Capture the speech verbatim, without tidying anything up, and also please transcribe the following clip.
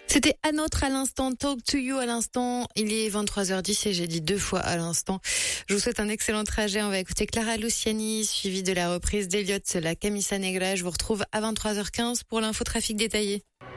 C'était à notre à l'instant, Talk to You à l'instant. Il est vingt-trois heures dix et j'ai dit deux fois à l'instant. Je vous souhaite un excellent trajet. On va écouter Clara Luciani, suivie de la reprise d'Elliott, la Camisa Negra. Je vous retrouve à vingt-trois heures quinze pour l'infotrafic détaillé.